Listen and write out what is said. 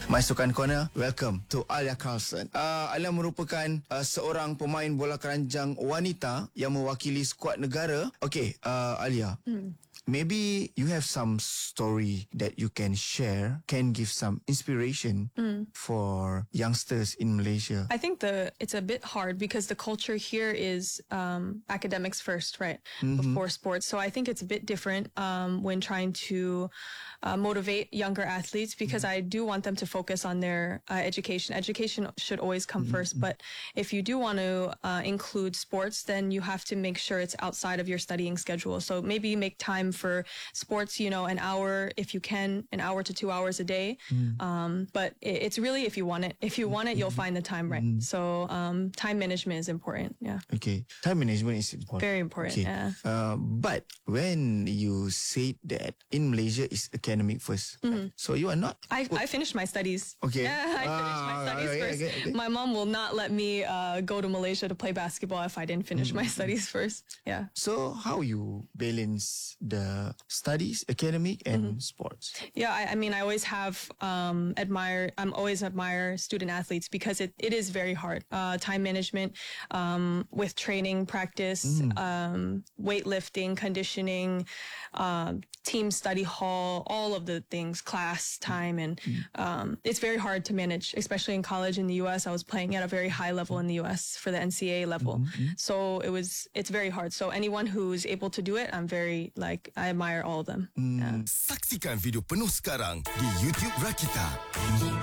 Maisukan Corner, welcome to Alia Carlson. Alia merupakan seorang pemain bola keranjang wanita yang mewakili skuad negara. Okay, Alia. Maybe you have some story that you can share, can give some inspiration for youngsters in Malaysia. I think it's a bit hard because the culture here is academics first, right? Before sports. So I think it's a bit different when trying to motivate younger athletes because I do want them to focus on their education. Education should always come first. But if you do want to include sports, then you have to make sure it's outside of your studying schedule. So maybe you make time for sports, an hour, if you can, an hour to 2 hours a day. But it's really if you want it. If you want it, you'll find the time, right? So time management is important. Yeah. Okay. Time management is important. Very important. Okay. Yeah. But when you said that in Malaysia is academic first, so you are not. I finished my studies. Okay. Yeah, I finished my studies first. Okay. My mom will not let me go to Malaysia to play basketball if I didn't finish my studies first. Yeah. So how you balance the studies, academic and sports? Yeah, I mean, I always have always admire student athletes because it is very hard. Time management with training, practice, weightlifting, conditioning, team study hall, all of the things, class time, and it's very hard to manage, especially in college in the U.S. I was playing at a very high level in the U.S. for the NCAA level, so it's very hard. So anyone who's able to do it, I admire all of them. Yeah. Saksikan video penuh sekarang di YouTube Rakita.